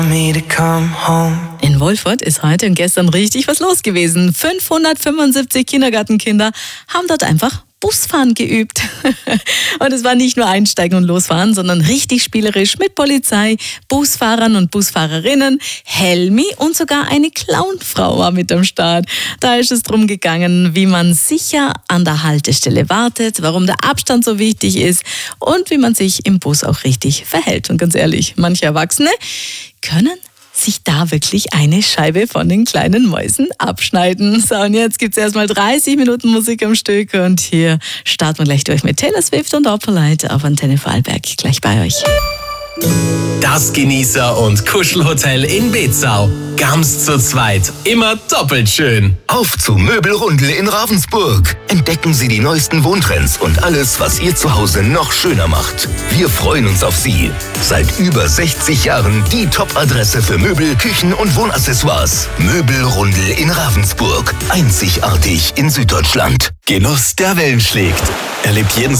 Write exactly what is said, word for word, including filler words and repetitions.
In Wolfurt ist heute und gestern richtig was los gewesen. fünfhundertfünfundsiebzig Kindergartenkinder haben dort einfach Busfahren geübt. Und es war nicht nur Einsteigen und Losfahren, sondern richtig spielerisch mit Polizei, Busfahrern und Busfahrerinnen, Helmi und sogar eine Clownfrau war mit am Start. Da ist es drum gegangen, wie man sicher an der Haltestelle wartet, warum der Abstand so wichtig ist und wie man sich im Bus auch richtig verhält. Und ganz ehrlich, manche Erwachsene können sich da wirklich eine Scheibe von den kleinen Mäusen abschneiden. So, und jetzt gibt's erstmal dreißig Minuten Musik am Stück und hier starten wir gleich durch mit Taylor Swift und Opferlight auf Antenne Vorarlberg. Gleich bei euch. Das Genießer- und Kuschelhotel in Bezau. Ganz zu zweit. Immer doppelt schön. Auf zu Möbelrundel in Ravensburg. Entdecken Sie die neuesten Wohntrends und alles, was Ihr Zuhause noch schöner macht. Wir freuen uns auf Sie. Seit über sechzig Jahren die Top-Adresse für Möbel, Küchen und Wohnaccessoires. Möbelrundel in Ravensburg. Einzigartig in Süddeutschland. Genuss, der Wellen schlägt. Erlebt jeden